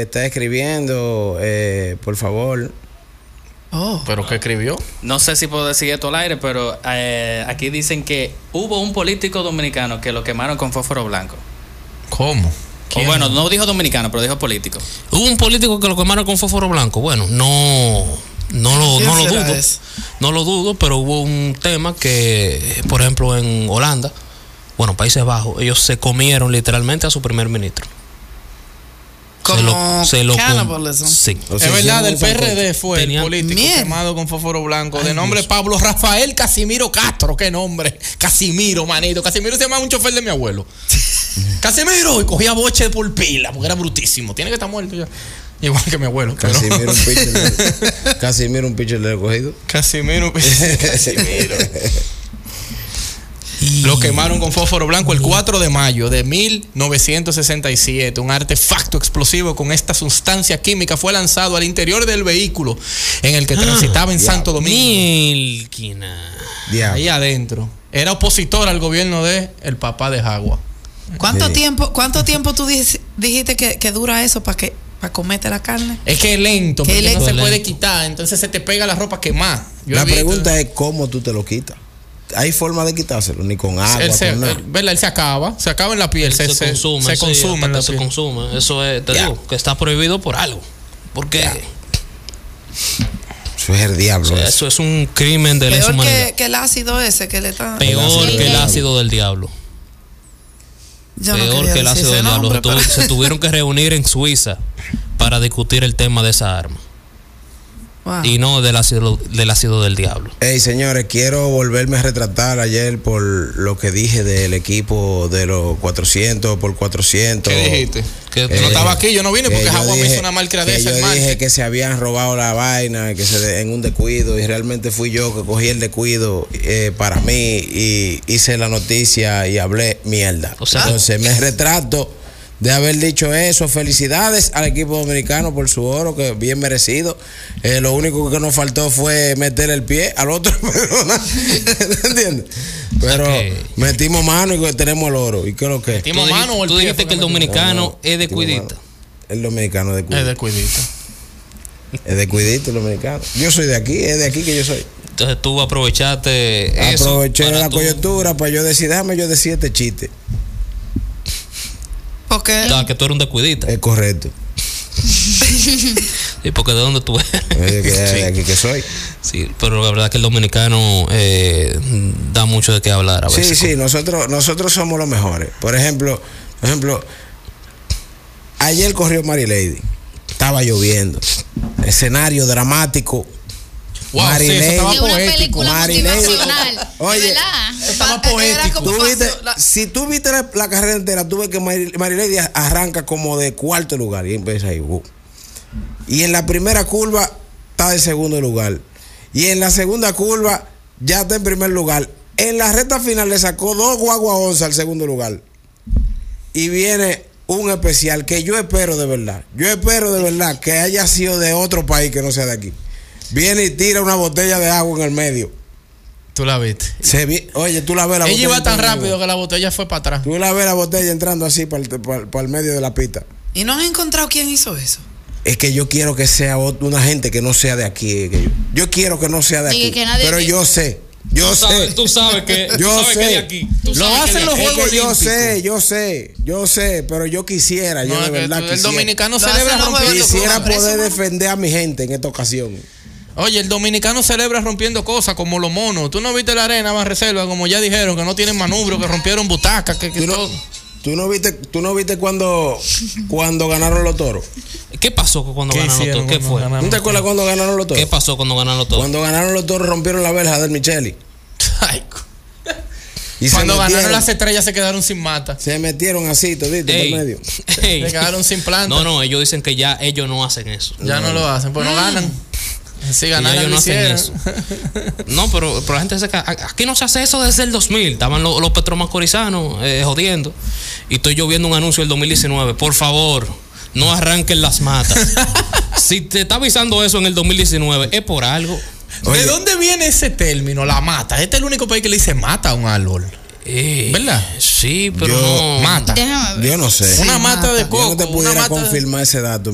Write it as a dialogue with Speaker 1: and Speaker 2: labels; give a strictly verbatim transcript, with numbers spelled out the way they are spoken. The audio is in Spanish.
Speaker 1: Está escribiendo, eh, por favor.
Speaker 2: Oh. ¿Pero qué escribió?
Speaker 3: No sé si puedo decir esto al aire, pero eh, aquí dicen que hubo un político dominicano que lo quemaron con fósforo blanco.
Speaker 2: ¿Cómo?
Speaker 3: O bueno, no dijo dominicano, pero dijo político.
Speaker 4: Hubo un político que lo quemaron con fósforo blanco. Bueno, no, no lo, no lo dudo. Eso? No lo dudo, pero hubo un tema que, por ejemplo, en Holanda, bueno, Países Bajos, ellos se comieron literalmente a su primer ministro.
Speaker 2: Como
Speaker 4: se lo, se
Speaker 2: cannibalism.
Speaker 4: Sí.
Speaker 2: O sea, es verdad, el P R D fue tenía, el político miel. quemado con fósforo blanco. Ay, de nombre Dios. Pablo Rafael Casimiro Castro. ¿Qué nombre? Casimiro, manito. Casimiro se llamaba un chofer de mi abuelo. Casimiro. Y cogía boche por pila porque era brutísimo. Tiene que estar muerto ya. Igual que mi abuelo.
Speaker 1: Casimiro, pero... un pitcher. Casimiro, un pitcher del recogido.
Speaker 2: Casimiro, un pitcher. Casimiro. Y... Lo quemaron con fósforo blanco el cuatro de mayo de mil novecientos sesenta y siete. Un artefacto explosivo con esta sustancia química fue lanzado al interior del vehículo en el que transitaba en ah, Santo Domingo.
Speaker 4: Milquina.
Speaker 2: Ahí adentro. Era opositor al gobierno de el papá de Jagua.
Speaker 5: ¿Cuánto sí. tiempo cuánto tiempo tú dijiste que, que dura eso para que para comerte la carne?
Speaker 2: Es que es lento, porque
Speaker 5: lento.
Speaker 2: no se
Speaker 4: lento.
Speaker 2: puede quitar, entonces se te pega la ropa quemada. Yo
Speaker 1: la pregunta es cómo tú te lo quitas. ¿Hay forma de quitárselo? Ni con agua,
Speaker 2: él se,
Speaker 1: con nada.
Speaker 2: Él, ¿verdad? Él se acaba, se acaba en la piel, se, se consume, se, se consume,
Speaker 4: sí,
Speaker 2: en la
Speaker 4: se
Speaker 2: piel.
Speaker 4: consume. Eso es, te yeah. digo, que está prohibido por algo. Porque yeah.
Speaker 1: eso es el diablo.
Speaker 4: O sea, eso es un crimen de lesa humanidad.
Speaker 5: Peor que, que el ácido ese que le está.
Speaker 4: Peor que el ácido del diablo.
Speaker 5: Yo
Speaker 4: Peor
Speaker 5: no
Speaker 4: que el ácido del
Speaker 5: nombre,
Speaker 4: diablo. Pero... Se tuvieron que reunir en Suiza para discutir el tema de esa arma. Wow. Y no del ácido, del ácido del diablo.
Speaker 1: Hey, señores, quiero volverme a retratar ayer por lo que dije del equipo de los cuatrocientos por cuatrocientos.
Speaker 2: ¿Qué dijiste?
Speaker 1: Que
Speaker 2: eh, no estaba aquí, yo no vine porque Jagua me hizo una marca de esa.
Speaker 1: Yo dije que se habían robado la vaina, que se de, en un descuido, y realmente fui yo que cogí el descuido eh, para mí y hice la noticia y hablé mierda. O sea, entonces me retrato de haber dicho eso. Felicidades al equipo dominicano por su oro, que bien merecido. Eh, lo único que nos faltó fue meter el pie al otro. ¿Entiendes? Pero okay. metimos mano y tenemos el oro. ¿Y qué es lo que?
Speaker 2: ¿Metimos
Speaker 4: tú
Speaker 2: mano o el
Speaker 4: Tú
Speaker 2: pie
Speaker 4: dijiste que el dominicano no, no, es de cuidita.
Speaker 1: El dominicano es de cuidita.
Speaker 2: Es de cuidita.
Speaker 1: Es de cuidita el dominicano. Yo soy de aquí, es de aquí que yo soy.
Speaker 4: Entonces tú aprovechaste eso.
Speaker 1: Aproveché la tu... coyuntura para yo decir, déjame yo decir este chiste.
Speaker 5: Porque
Speaker 4: o que tú eres un descuidita.
Speaker 1: Es correcto.
Speaker 4: Sí, porque de dónde tú eres.
Speaker 1: Es que, sí. De aquí que soy.
Speaker 4: Sí, pero la verdad que el dominicano eh, da mucho de qué hablar a veces.
Speaker 1: Sí, sí, nosotros, nosotros somos los mejores. Por ejemplo, por ejemplo, ayer corrió Mary Lady. Estaba lloviendo. Escenario dramático.
Speaker 2: Wow, Mary sí,
Speaker 6: Lady, una película
Speaker 1: Mary
Speaker 6: motivacional.
Speaker 1: Lady. Oye,
Speaker 6: verdad.
Speaker 2: Estaba poético.
Speaker 1: ¿Tú viste, si tú viste la, la carrera entera, tú ves que Mary, Mary Lady arranca como de cuarto lugar y empieza ahí. Uh. Y en la primera curva está de segundo lugar. Y en la segunda curva ya está en primer lugar. En la recta final le sacó dos guagua onza al segundo lugar. Y viene un especial que yo espero de verdad. Yo espero de verdad que haya sido de otro país que no sea de aquí. Viene y tira una botella de agua en el medio.
Speaker 2: Tú la viste.
Speaker 1: Se vi, oye, tú la ves la
Speaker 2: Ella
Speaker 1: botella.
Speaker 2: Ella iba tan rápido que la botella fue para atrás.
Speaker 1: Tú la ves la botella entrando así para el, para, para el medio de la pista.
Speaker 5: ¿Y no han encontrado quién hizo eso?
Speaker 1: Es que yo quiero que sea una gente que no sea de aquí. Que yo, yo quiero que no sea de aquí. Pero
Speaker 6: que...
Speaker 1: yo sé. Yo
Speaker 4: tú
Speaker 1: sé.
Speaker 4: Sabes, tú sabes que.
Speaker 1: Yo
Speaker 4: tú sabes
Speaker 1: sé.
Speaker 4: Que de aquí. Tú
Speaker 2: lo hacen los Juegos
Speaker 1: Olímpicos. Yo sé, yo sé. Yo sé. Pero yo quisiera.
Speaker 2: No,
Speaker 1: yo de verdad
Speaker 2: el
Speaker 1: quisiera.
Speaker 2: dominicano celebra rompiendo
Speaker 1: Quisiera
Speaker 2: cosas.
Speaker 1: poder defender a mi gente en esta ocasión.
Speaker 2: Oye, el dominicano celebra rompiendo cosas como los monos. ¿Tú no viste la arena más reserva? Como ya dijeron, que no tienen manubrio, que rompieron butacas, que, que
Speaker 1: ¿Tú, no,
Speaker 2: todo.
Speaker 1: ¿Tú no viste, tú no viste cuando, cuando ganaron los toros?
Speaker 4: ¿Qué pasó cuando
Speaker 2: ¿Qué
Speaker 4: ganaron los toros? ¿Qué fue?
Speaker 1: ¿No te acuerdas cuando ganaron los toros?
Speaker 4: ¿Qué pasó cuando ganaron los toros?
Speaker 1: Cuando ganaron los toros rompieron la verja del Micheli.
Speaker 2: Ay,
Speaker 1: y
Speaker 2: cuando
Speaker 1: se
Speaker 2: ganaron
Speaker 1: metieron,
Speaker 2: las estrellas se quedaron sin mata.
Speaker 1: Se metieron así, todito,
Speaker 4: ey,
Speaker 1: por medio.
Speaker 4: Ey.
Speaker 2: Se quedaron sin planta.
Speaker 4: No, no, ellos dicen que ya ellos no hacen eso.
Speaker 2: Ya no, no lo hacen, pues no ganan. Si ganaran,
Speaker 4: ellos no hacen eso. No, pero, pero la gente dice que aquí no se hace eso desde el dos mil. Estaban los, los petromacorizanos eh, jodiendo. Y estoy yo viendo un anuncio del dos mil diecinueve. Por favor, no arranquen las matas. Si te está avisando eso en el dos mil diecinueve, es por algo.
Speaker 2: Oye, ¿de dónde viene ese término, la mata? Este es el único país que le dice mata a un árbol.
Speaker 4: Eh,
Speaker 2: ¿Verdad?
Speaker 4: Sí, pero
Speaker 1: yo,
Speaker 4: no.
Speaker 2: Mata.
Speaker 1: Yo no sé.
Speaker 2: Una mata de coco.
Speaker 1: Yo no te pudiera
Speaker 2: una mata
Speaker 1: confirmar
Speaker 2: de...
Speaker 1: ese dato.